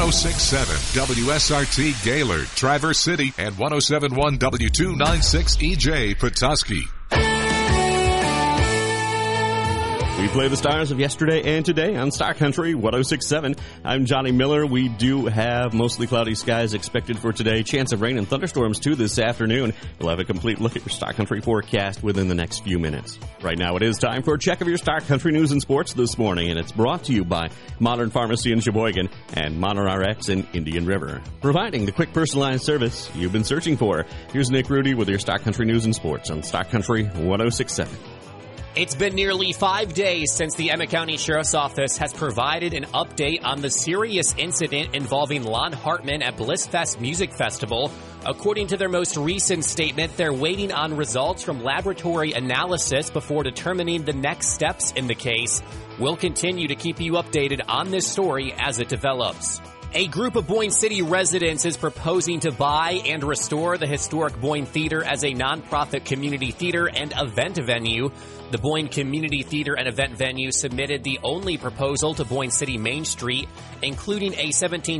106.7 WSRT Gaylord, Traverse City, and 107.1 W296 EJ Petoskey. We play the stars of yesterday and today on Star Country 106.7. I'm Johnny Miller. We do have mostly cloudy skies expected for today. Chance of rain and thunderstorms too this afternoon. We'll have a complete look at your Star Country forecast within the next few minutes. Right now it is time for a check of your Star Country news and sports this morning, and it's brought to you by Modern Pharmacy in Sheboygan and Modern RX in Indian River, providing the quick personalized service you've been searching for. Here's Nick Rudy with your Star Country news and sports on Star Country 106.7. It's been nearly 5 days since the Emmett County Sheriff's Office has provided an update on the serious incident involving Lon Hartman at Blissfest Music Festival. According to their most recent statement, they're waiting on results from laboratory analysis before determining the next steps in the case. We'll continue to keep you updated on this story as it develops. A group of Boyne City residents is proposing to buy and restore the historic Boyne Theater as a nonprofit community theater and event venue. The Boyne Community Theater and Event Venue submitted the only proposal to Boyne City Main Street, including a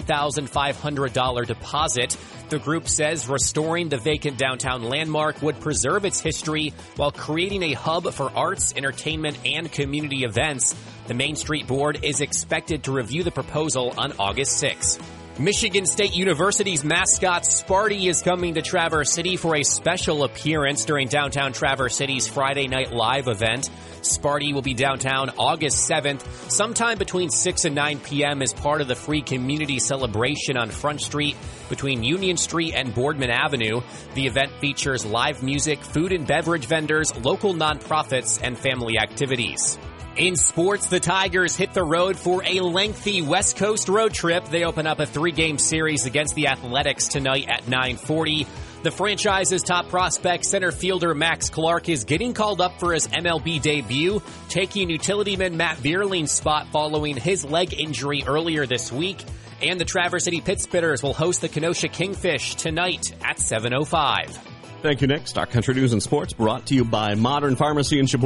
$17,500 deposit. The group says restoring the vacant downtown landmark would preserve its history while creating a hub for arts, entertainment, and community events. The Main Street Board is expected to review the proposal on August 6. Michigan State University's mascot Sparty is coming to Traverse City for a special appearance during downtown Traverse City's Friday Night Live event. Sparty will be downtown August 7th, sometime between 6 and 9 p.m. as part of the free community celebration on Front Street between Union Street and Boardman Avenue. The event features live music, food and beverage vendors, local nonprofits, and family activities. In sports, the Tigers hit the road for a lengthy West Coast road trip. They open up a 3-game series against the Athletics tonight at 9:40. The franchise's top prospect, center fielder Max Clark, is getting called up for his MLB debut, taking utilityman Matt Vierling's spot following his leg injury earlier this week. And the Traverse City Pittsburghers will host the Kenosha Kingfish tonight at 7:05. Thank you, Nick. Star Country News and Sports brought to you by Modern Pharmacy in Sheboygan.